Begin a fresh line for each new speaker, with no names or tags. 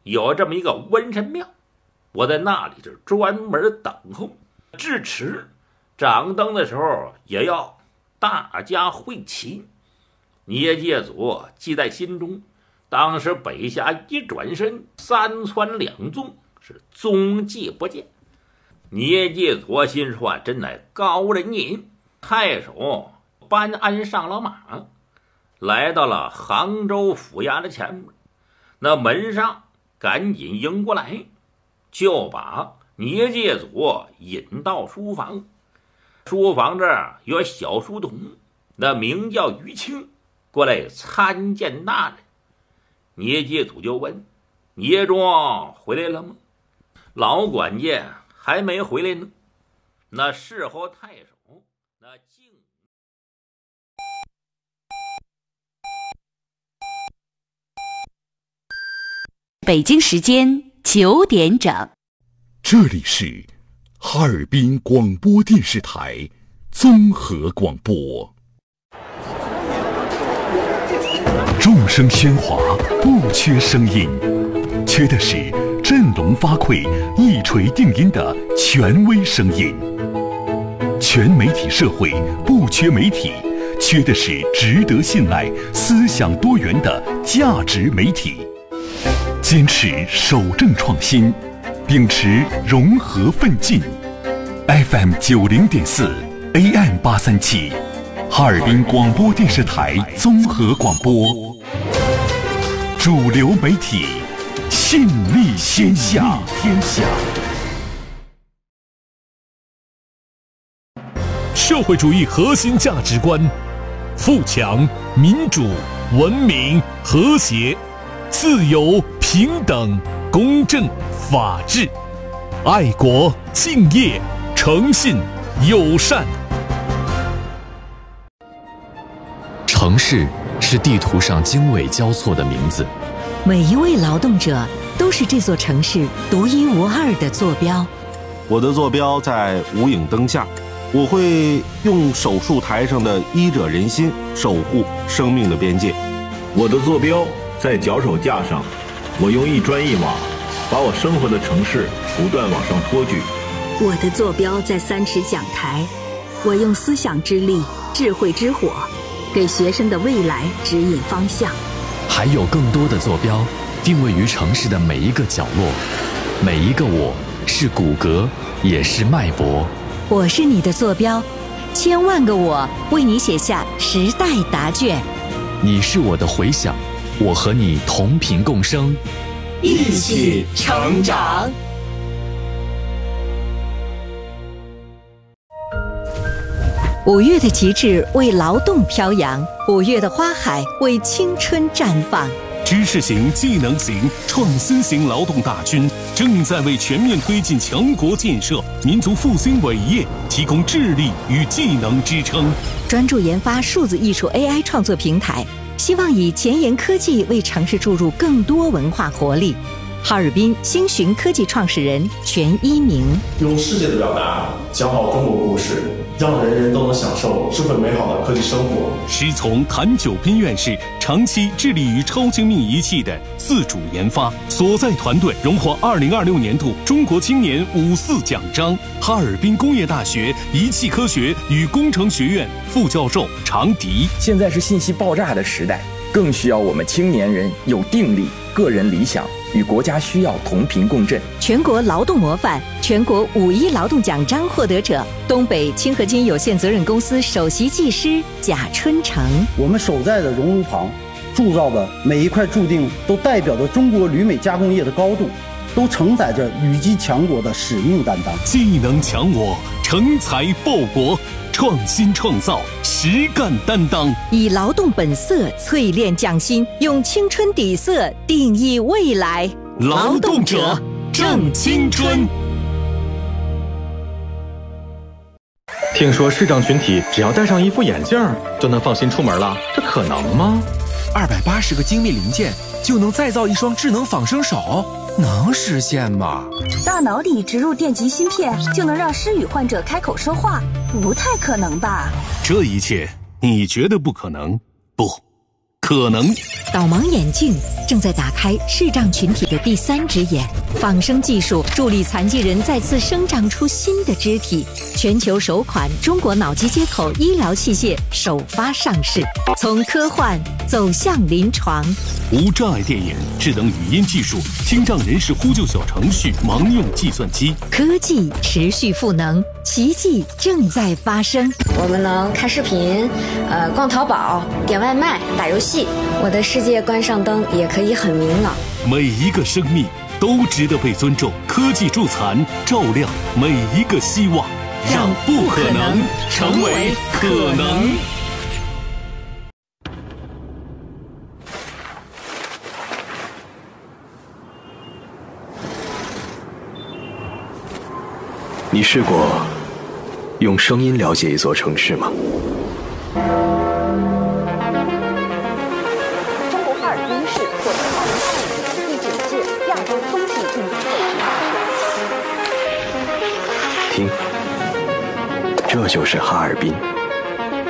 有这么一个瘟神庙，我在那里是专门等候，至迟掌灯的时候也要大家会齐。聂介祖记在心中，当时北下一转身，三窜两纵，是踪迹不见。聂介祖心说真乃高人也。太守班安上了马，来到了杭州府衙的前面，那门上赶紧迎过来，就把聂介祖引到书房。书房这儿有小书童，那名叫于清，过来参见大人。聂介祖就问：聂庄回来了吗？老管家还没回来呢。那事后太守那竟
北京时间9点整，
这里是哈尔滨广播电视台综合广播。众声喧哗，不缺声音，缺的是振聋发聩、一锤定音的权威声音。全媒体社会不缺媒体，缺的是值得信赖、思想多元的价值媒体。坚持守正创新，秉持融合奋进。FM 90.4 AM 837，哈尔滨广播电视台综合广播，主流媒体，信力天下。
社会主义核心价值观：富强、民主、文明、和谐、自由、平等、公正、法治、爱国、敬业、诚信、友善。
城市是地图上经纬交错的名字，
每一位劳动者都是这座城市独一无二的坐标。
我的坐标在无影灯下，我会用手术台上的医者仁心守护生命的边界。
我的坐标在脚手架上，我用一砖一瓦把我生活的城市不断往上托举。
我的坐标在3尺讲台，我用思想之力、智慧之火给学生的未来指引方向。
还有更多的坐标定位于城市的每一个角落，每一个我是骨骼，也是脉搏。
我是你的坐标，千万个我为你写下时代答卷。
你是我的回响，我和你同频共生，
一起成长。
5月的旗帜为劳动飘扬，5月的花海为青春绽放。
知识型、技能型、创新型劳动大军正在为全面推进强国建设、民族复兴伟业提供智力与技能支撑。
专注研发数字艺术 AI 创作平台，希望以前沿科技为城市注入更多文化活力。哈尔滨星寻科技创始人全一鸣，
用世界的表达讲好中国故事，让人人都能享受智慧美好的科技生活。
师从谭九斌院士长期致力于超精密仪器的自主研发，所在团队荣获2026年度中国青年54奖章。哈尔滨工业大学仪器科学与工程学院副教授常迪。
现在是信息爆炸的时代，更需要我们青年人有定力、个人理想与国家需要同频共振。
全国劳动模范、全国5·1劳动奖章获得者，东北清合金有限责任公司首席技师贾春成。
我们守在的熔炉旁铸造的每一块铸锭，都代表着中国铝镁加工业的高度，都承载着狙击强国的使命担当。
技能强我，成才报国，创新创造，实干担当，
以劳动本色淬炼匠心，用青春底色定义未来。
劳动者正青春。
听说视障群体只要戴上一副眼镜就能放心出门了，这可能吗
？280个精密零件就能再造一双智能仿生手，能实现吗？
大脑里植入电极芯片就能让失语患者开口说话，不太可能吧？
这一切你觉得不可能？不， 可能。
导盲眼镜正在打开视障群体的第3只眼，仿生技术助力残疾人再次生长出新的肢体。全球首款中国脑机接口医疗器械首发上市，从科幻走向临床。
无障碍电影、智能语音技术、听障人士呼救小程序、盲用计算机，
科技持续赋能，奇迹正在发生。
我们能看视频，逛淘宝、点外卖、打游戏。我的世界关上灯也可以很明朗。
每一个生命都值得被尊重。科技助残，照亮每一个希望，让不可能成为可能。
你试过用声音了解一座城市吗？
中国哈尔滨市获得2020年第9届亚洲风纪运动会
听，这就是哈尔滨。